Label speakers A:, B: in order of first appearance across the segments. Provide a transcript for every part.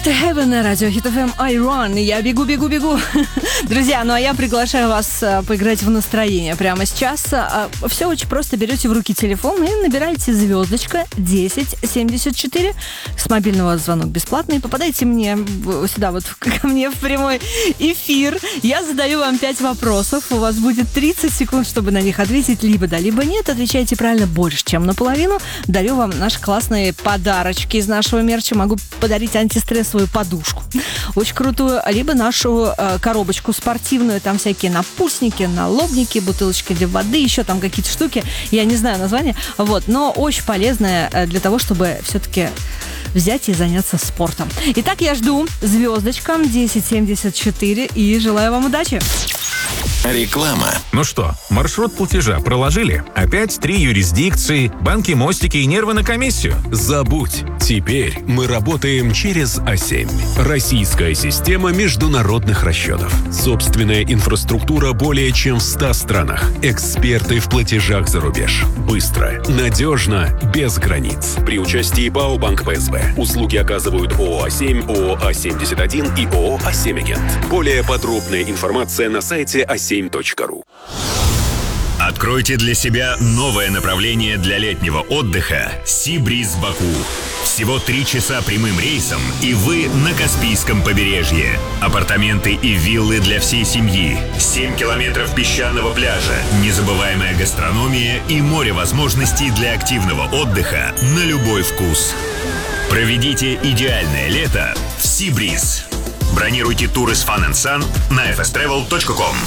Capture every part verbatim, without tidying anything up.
A: to Heaven на радио Hit эф эм I Run. Я бегу, бегу, бегу. Друзья, ну а я приглашаю вас а, поиграть в настроение прямо сейчас. А, все очень просто. Берете в руки телефон и набираете звездочка десять семьдесят четыре. С мобильного звонок бесплатный. Попадайте мне сюда, вот ко мне в прямой эфир. Я задаю вам пять вопросов. У вас будет тридцать секунд, чтобы на них ответить либо да, либо нет. Отвечайте правильно больше, чем наполовину. Дарю вам наши классные подарочки из нашего мерча. Могу подарить антистрессовую подушку. Очень крутую. Либо нашу э, коробочку спортивную. Там всякие напульсники, налобники, бутылочки для воды, еще там какие-то штуки. Я не знаю названия. Вот. Но очень полезная для того, чтобы все-таки взять и заняться спортом. Итак, я жду звездочка десять семьдесят четыре и желаю вам удачи.
B: Реклама.
C: Ну что, маршрут платежа проложили? Опять три юрисдикции, банки, мостики и нервы на комиссию?
D: Забудь. Теперь мы работаем через а семь. Российская система международных расчетов. Собственная инфраструктура более чем в ста странах. Эксперты в платежах за рубеж. Быстро, надежно, без границ. При участии ПАО «Банк пэ эс бэ». Услуги оказывают ООО «А семь», ООО «А семьдесят один» и ООО «А семь Агент». Более подробная информация на сайте а семь точка ру.
E: Откройте для себя новое направление для летнего отдыха Sea Breeze Баку. Всего три часа прямым рейсом, и вы на Каспийском побережье. Апартаменты и виллы для всей семьи. семь километров песчаного пляжа, незабываемая гастрономия и море возможностей для активного отдыха на любой вкус. Проведите идеальное лето в Sea Breeze. Бронируйте туры с Fun and Sun на эф эс тревел точка ком.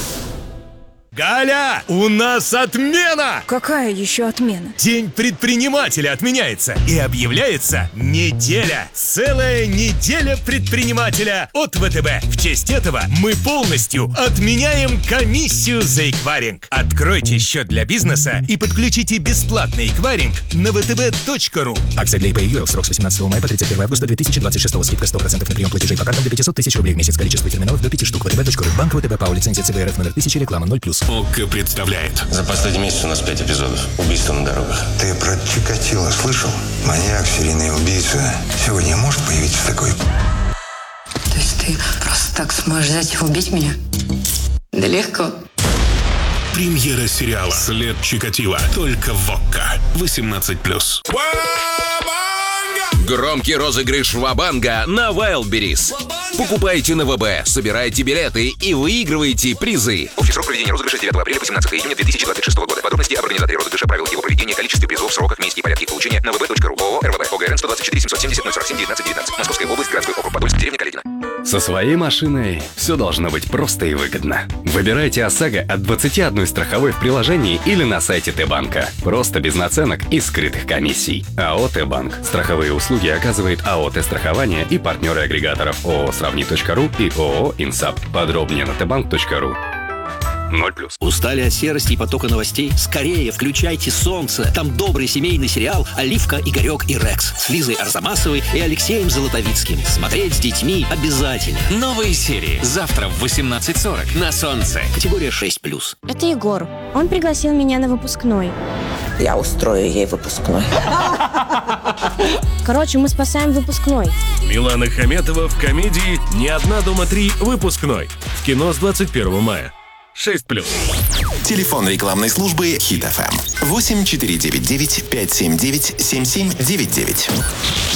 F: Галя, у нас отмена!
G: Какая еще отмена?
F: День предпринимателя отменяется и объявляется неделя. Целая неделя предпринимателя от вэ тэ бэ. В честь этого мы полностью отменяем комиссию за эквайринг. Откройте счет для бизнеса и подключите бесплатный эквайринг на вэ тэ бэ точка ру.
H: Акция для ай пи эй Europe. Срок с восемнадцатого мая по тридцать первое августа две тысячи двадцать шестого. Скидка сто процентов на прием платежей по картам до пятьсот тысяч рублей в месяц. Количество терминалов до пяти штук. вэ тэ бэ точка ру. Банк вэ тэ бэ ПАО. Лицензия цэ бэ эр эф номер тысяча. Реклама ноль плюс.
D: ОККО представляет.
I: За последний месяц у нас пять эпизодов. Убийства на дорогах.
J: Ты про Чикатило слышал? Маньяк, серийный убийца. Сегодня может появиться такой.
K: То есть ты просто так сможешь взять и убить меня? Да легко.
D: Премьера сериала «След Чикатило». Только в ОККО. восемнадцать плюс.
B: Громкий розыгрыш Ва-банга на Wildberries. Покупайте на вэ бэ, собирайте билеты и выигрывайте призы. Общий срок проведения розыгрыша с девятого апреля по семнадцатое июня две тысячи двадцать шестого года. Подробности об организаторе розыгрыша, правил его проведения, количестве призов, сроках, месте и порядке их получения на вэ бэ точка ру. ООО эр вэ бэ. ОГРН сто двадцать четыре семьсот семьдесят ноль сорок семь девятнадцать девятнадцать. Московская область, городской округ Подольск, деревня Каледино.
L: Со своей машиной все должно быть просто и выгодно. Выбирайте ОСАГО от двадцати одной страховой в приложении или на сайте Т-банка. Просто без наценок и скрытых комиссий. АО Т-банк. Страховые услуги оказывает АО Т-страхование и партнеры агрегаторов ООО Сравни точка ру и ООО Инсап. Подробнее на тэ банк точка ру. ноль плюс.
M: Устали от серости и потока новостей? Скорее включайте «Солнце». Там добрый семейный сериал «Оливка, Игорек и Рекс» с Лизой Арзамасовой и Алексеем Золотовицким. Смотреть с детьми обязательно.
N: Новые серии завтра в восемнадцать сорок на «Солнце».
M: Категория шесть плюс.
O: Это Егор. Он пригласил меня на выпускной.
P: Я устрою ей выпускной.
O: Короче, мы спасаем выпускной.
F: Милана Хаметова в комедии «Не одна дома три. Выпускной». В кино с двадцать первого мая. шесть плюс.
B: Телефон рекламной службы Hit эф эм. восемь четыре девять девять пять семь девять семь семь девять девять.